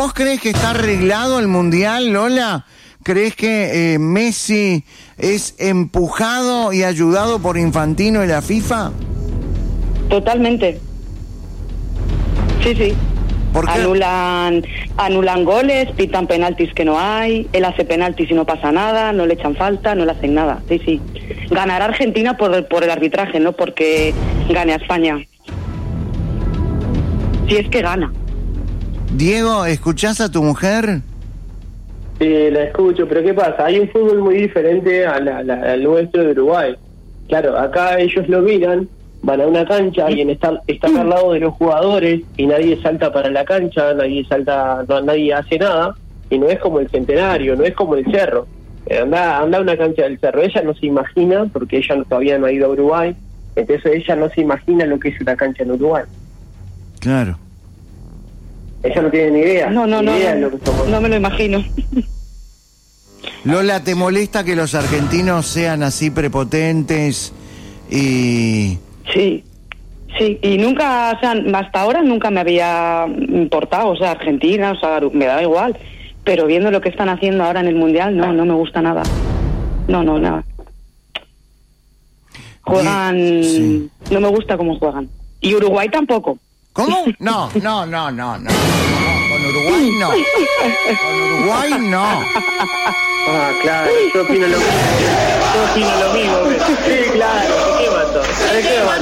¿Vos crees que está arreglado el Mundial, Lola? ¿Crees que Messi es empujado y ayudado por Infantino y la FIFA? Totalmente. Sí. ¿Por qué? Anulan goles, pitan penaltis que no hay, él hace penaltis y no pasa nada, no le echan falta, no le hacen nada. Sí. Ganará Argentina por el arbitraje, no porque gane a España. Si es que gana. Diego, ¿escuchás a tu mujer? Sí, la escucho, pero ¿qué pasa? Hay un fútbol muy diferente al nuestro de Uruguay. Claro, acá ellos lo miran, van a una cancha y están al lado de los jugadores y nadie salta para la cancha, nadie hace nada, y no es como el Centenario, no es como el Cerro. Anda a una cancha del Cerro, ella no se imagina, porque ella todavía no ha ido a Uruguay, entonces ella no se imagina lo que es una cancha en Uruguay. Claro. Ella no tiene ni idea. No me lo imagino. Lola, ¿te molesta que los argentinos sean así prepotentes y...? Sí, y nunca, hasta ahora nunca me había importado, Argentina, me daba igual, pero viendo lo que están haciendo ahora en el Mundial, no me gusta nada. No, nada. Juegan, sí. No me gusta cómo juegan. Y Uruguay tampoco. ¿Cómo? No. Con Uruguay no. Con Uruguay no. Ah, claro, yo opino lo mismo. Sí, claro, ¿de qué mató?